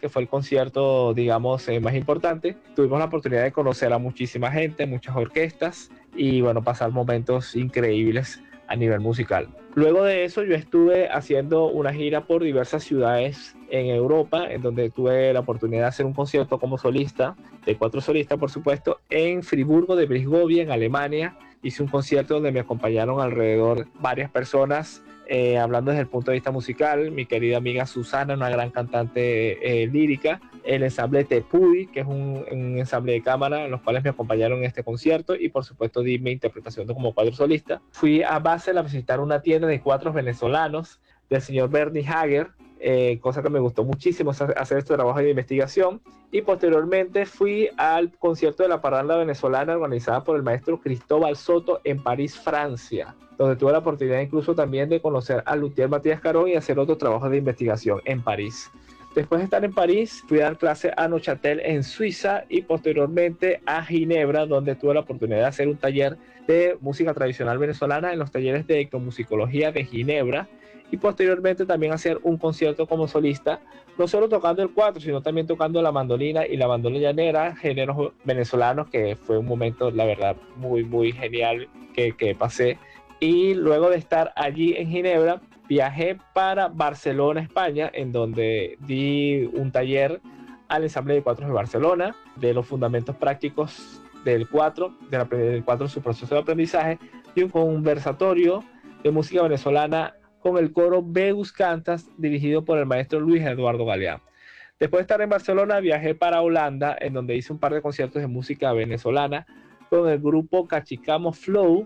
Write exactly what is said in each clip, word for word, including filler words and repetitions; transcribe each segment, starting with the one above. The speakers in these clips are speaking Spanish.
que fue el concierto, digamos, eh, más importante. Tuvimos la oportunidad de conocer a muchísima gente, muchas orquestas y bueno, pasar momentos increíbles a nivel musical. Luego de eso yo estuve haciendo una gira por diversas ciudades en Europa, en donde tuve la oportunidad de hacer un concierto como solista, de cuatro solistas por supuesto, en Friburgo de Brisgovia, en Alemania. Hice un concierto donde me acompañaron alrededor varias personas, eh, hablando desde el punto de vista musical, mi querida amiga Susana, una gran cantante eh, lírica, el ensamble Tepuy, que es un, un ensamble de cámara, los cuales me acompañaron en este concierto, y por supuesto di mi interpretación como cuadro solista. Fui a Basel a visitar una tienda de cuadros venezolanos del señor Bernie Hager, eh, cosa que me gustó muchísimo hacer este trabajo de investigación, y posteriormente fui al concierto de la parranda venezolana organizada por el maestro Cristóbal Soto en París, Francia, donde tuve la oportunidad incluso también de conocer a Luthier Matías Carón y hacer otros trabajos de investigación en París. Después de estar en París, fui a dar clase a Neuchâtel en Suiza y posteriormente a Ginebra, donde tuve la oportunidad de hacer un taller de música tradicional venezolana en los talleres de etnomusicología de Ginebra, y posteriormente también hacer un concierto como solista, no solo tocando el cuatro, sino también tocando la mandolina y la bandola llanera, géneros venezolanos, que fue un momento, la verdad, muy, muy genial que, que pasé. Y luego de estar allí en Ginebra, viajé para Barcelona, España, en donde di un taller al ensamble de cuatro de Barcelona, de los fundamentos prácticos del cuatro, del cuatro en su proceso de aprendizaje, y un conversatorio de música venezolana con el coro Veus Cantas, dirigido por el maestro Luis Eduardo Galeán. Después de estar en Barcelona, viajé para Holanda, en donde hice un par de conciertos de música venezolana con el grupo Cachicamo Flow,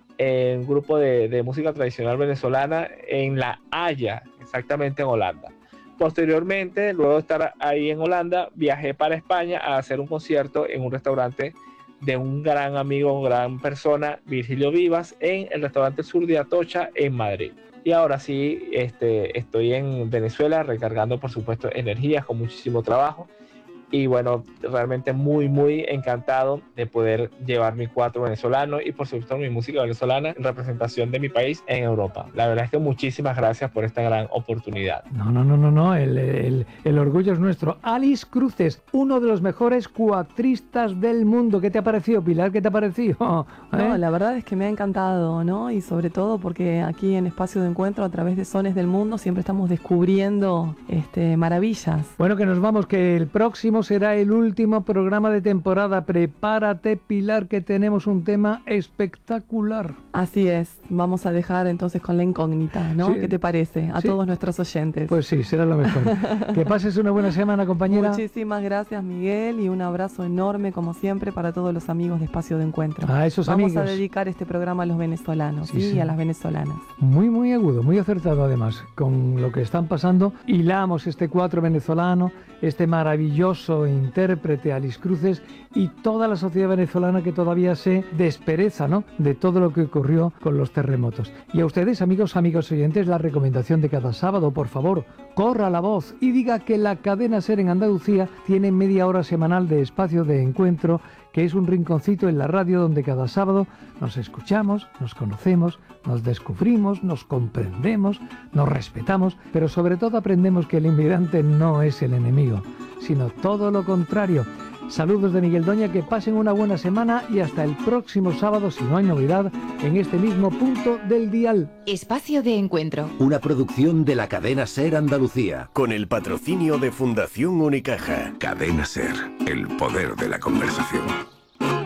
un grupo de, de música tradicional venezolana en La Haya, exactamente en Holanda. Posteriormente, luego de estar ahí en Holanda, viajé para España a hacer un concierto en un restaurante de un gran amigo, gran persona, Virgilio Vivas, en el restaurante Sur de Atocha, en Madrid. Y ahora sí, este, estoy en Venezuela recargando, por supuesto, energías con muchísimo trabajo. Y bueno, realmente muy, muy encantado de poder llevar mi cuatro venezolano y por supuesto mi música venezolana en representación de mi país en Europa. La verdad es que muchísimas gracias por esta gran oportunidad. No, no, no, no, no. El, el, el orgullo es nuestro. Alice Cruces, uno de los mejores cuatristas del mundo. ¿Qué te ha parecido, Pilar? ¿Qué te ha parecido? ¿Eh? No, la verdad es que me ha encantado, ¿no? Y sobre todo porque aquí en Espacio de Encuentro, a través de Sones del Mundo, siempre estamos descubriendo este, maravillas. Bueno, que nos vamos, que el próximo será el último programa de temporada. Prepárate, Pilar, que tenemos un tema espectacular. Así es. Vamos a dejar entonces con la incógnita, ¿no? Sí. ¿Qué te parece? A sí. todos nuestros oyentes. Pues sí, será lo mejor. Que pases una buena semana, compañera. Muchísimas gracias, Miguel, y un abrazo enorme, como siempre, para todos los amigos de Espacio de Encuentro. A esos Vamos amigos. a dedicar este programa a los venezolanos, ¿sí? Sí, y a las venezolanas. Muy, muy agudo, muy acertado además, con lo que están pasando. Hilamos este cuatro venezolano, este maravilloso intérprete Alice Cruces y toda la sociedad venezolana que todavía se despereza, ¿no?, de todo lo que ocurrió con los terremotos. Y a ustedes, amigos, amigos oyentes, la recomendación de cada sábado, por favor, corra la voz y diga que la cadena SER en Andalucía tiene media hora semanal de Espacio de Encuentro, que es un rinconcito en la radio donde cada sábado nos escuchamos, nos conocemos, nos descubrimos, nos comprendemos, nos respetamos, pero sobre todo aprendemos que el inmigrante no es el enemigo, sino todo lo contrario. Saludos de Miguel Doña, que pasen una buena semana y hasta el próximo sábado, si no hay novedad, en este mismo punto del dial. Espacio de Encuentro. Una producción de la cadena SER Andalucía. Con el patrocinio de Fundación Unicaja. Cadena SER, el poder de la conversación.